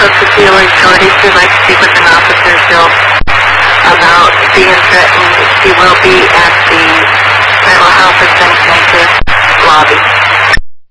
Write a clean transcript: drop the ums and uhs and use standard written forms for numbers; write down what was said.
Cook with the authorities. We'd like to speak with an officer, Bill, about being threatened. He will be at the mental health and nature lobby.